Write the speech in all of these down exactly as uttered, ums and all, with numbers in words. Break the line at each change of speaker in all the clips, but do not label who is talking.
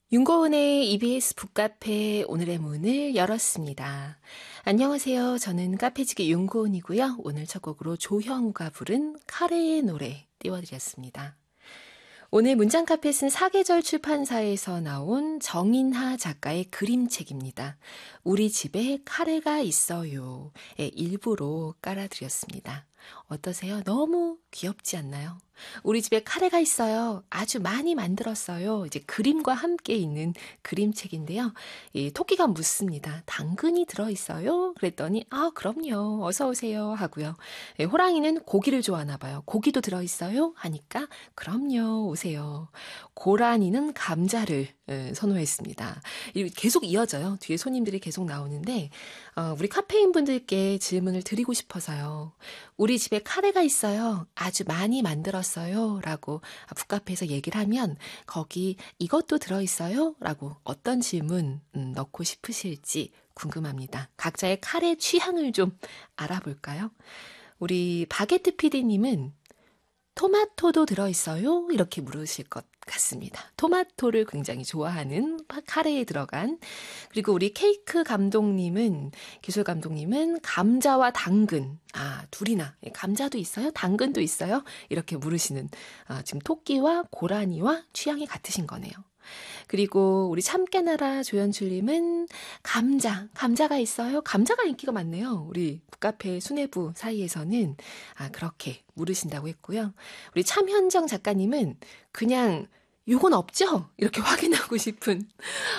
윤고은의 이비에스 북카페 오늘의 문을 열었습니다. 안녕하세요. 저는 카페지기 윤고은이고요. 오늘 첫 곡으로 조형우가 부른 카레의 노래 띄워드렸습니다. 오늘 문장카페 쓴 사계절 출판사에서 나온 정인하 작가의 그림책입니다. 우리 집에 카레가 있어요. 의 일부로 깔아드렸습니다. 어떠세요? 너무 귀엽지 않나요? 우리 집에 카레가 있어요. 아주 많이 만들었어요. 이제 그림과 함께 있는 그림책인데요. 이 토끼가 묻습니다. 당근이 들어있어요? 그랬더니 아 그럼요. 어서 오세요 하고요. 예, 호랑이는 고기를 좋아하나 봐요. 고기도 들어있어요? 하니까 그럼요. 오세요. 고라니는 감자를 예, 선호했습니다. 계속 이어져요. 뒤에 손님들이 계속 나오는데 어, 우리 카페인 분들께 질문을 드리고 싶어서요. 우리 집에 카레가 있어요. 아주 많이 만들었어요. 라고 북카페에서 얘기를 하면 거기 이것도 들어있어요? 라고 어떤 질문 음, 넣고 싶으실지 궁금합니다. 각자의 카레 취향을 좀 알아볼까요? 우리 바게트 피디님은 토마토도 들어있어요? 이렇게 물으실 것 같습니다. 토마토를 굉장히 좋아하는 카레에 들어간. 그리고 우리 케이크 감독님은, 기술 감독님은 감자와 당근. 아, 둘이나. 감자도 있어요? 당근도 있어요? 이렇게 물으시는, 아, 지금 토끼와 고라니와 취향이 같으신 거네요. 그리고 우리 참깨나라 조연출님은 감자, 감자가 있어요? 감자가 인기가 많네요. 우리 북카페 수뇌부 사이에서는 아 그렇게 물으신다고 했고요. 우리 참현정 작가님은 그냥 요건 없죠? 이렇게 확인하고 싶은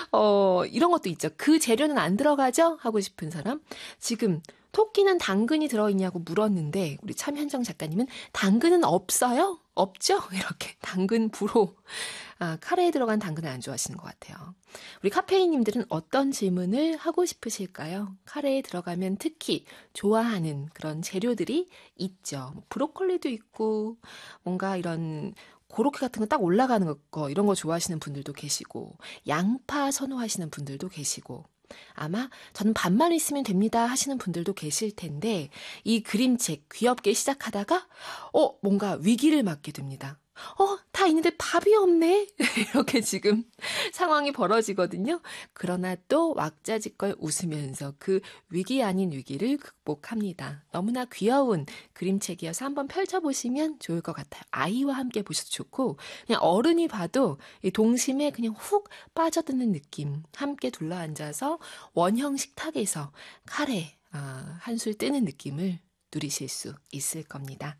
어 이런 것도 있죠. 그 재료는 안 들어가죠? 하고 싶은 사람. 지금 토끼는 당근이 들어있냐고 물었는데 우리 참현정 작가님은 당근은 없어요? 없죠? 이렇게 당근 불호. 아, 카레에 들어간 당근을 안 좋아하시는 것 같아요. 우리 카페인님들은 어떤 질문을 하고 싶으실까요? 카레에 들어가면 특히 좋아하는 그런 재료들이 있죠. 뭐 브로콜리도 있고 뭔가 이런 고로케 같은 거 딱 올라가는 거 이런 거 좋아하시는 분들도 계시고 양파 선호하시는 분들도 계시고 아마 저는 밥만 있으면 됩니다 하시는 분들도 계실 텐데 이 그림책 귀엽게 시작하다가 어 뭔가 위기를 맞게 됩니다. 어, 다 있는데 밥이 없네? 이렇게 지금 상황이 벌어지거든요. 그러나 또 왁자지껄 웃으면서 그 위기 아닌 위기를 극복합니다. 너무나 귀여운 그림책이어서 한번 펼쳐보시면 좋을 것 같아요. 아이와 함께 보셔도 좋고 그냥 어른이 봐도 이 동심에 그냥 훅 빠져드는 느낌. 함께 둘러앉아서 원형 식탁에서 카레 아, 한술 뜨는 느낌을 누리실 수 있을 겁니다.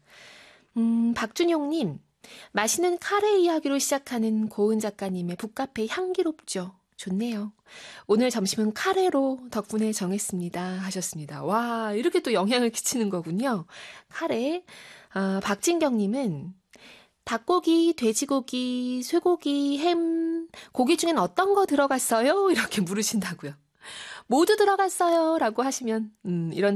음, 박준용님. 맛있는 카레 이야기로 시작하는 고은 작가님의 북카페 향기롭죠. 좋네요. 오늘 점심은 카레로 덕분에 정했습니다. 하셨습니다. 와, 이렇게 또 영향을 끼치는 거군요. 카레. 아, 박진경님은 닭고기, 돼지고기, 쇠고기, 햄, 고기 중엔 어떤 거 들어갔어요? 이렇게 물으신다고요. 모두 들어갔어요. 라고 하시면 음, 이런